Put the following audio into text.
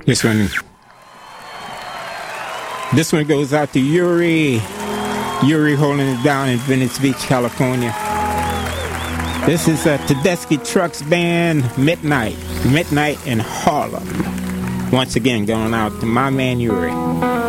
This one goes out to Yuri. Yuri holding it down in Venice Beach, California. This is a Tedeschi Trucks Band, Midnight in Harlem. Once again, going out to my man Yuri.